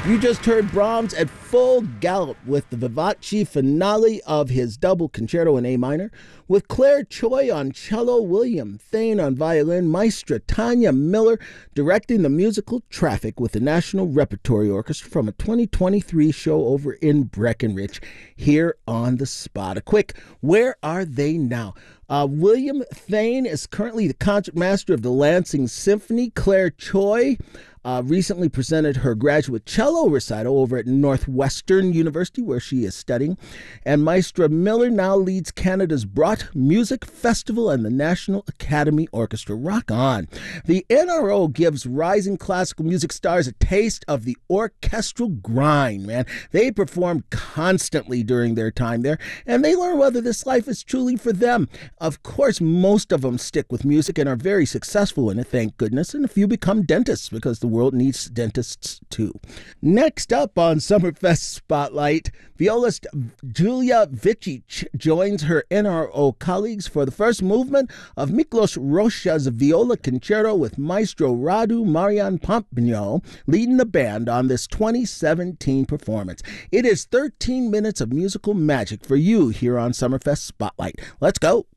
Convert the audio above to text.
You just heard Brahms at full gallop with the Vivace finale of his double concerto in A minor, with Claire Choi on cello, William Thane on violin, Maestra Tanya Miller directing the musical Traffic with the National Repertory Orchestra from a 2023 show over in Breckenridge here on the spot. A quick, where are they now? William Thane is currently the concertmaster of the Lansing Symphony. Claire Choi recently presented her graduate cello recital over at Northwestern University, where she is studying. And Maestra Miller now leads Canada's Brought Music Festival and the National Academy Orchestra. Rock on. The NRO gives rising classical music stars a taste of the orchestral grind, man. They perform constantly during their time there, and they learn whether this life is truly for them. Of course, most of them stick with music and are very successful in it, thank goodness, and a few become dentists because the world needs dentists too. Next up on Summerfest Spotlight, violist Julia Vicic joins her NRO colleagues for the first movement of Miklos Rocha's Viola Concerto with Maestro Radu Marian Pompino leading the band on this 2017 performance. It is 13 minutes of musical magic for you here on Summerfest Spotlight. Let's go.